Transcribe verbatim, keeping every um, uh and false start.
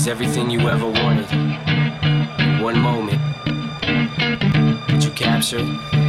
Is everything you ever wanted in one moment. Did you capture it?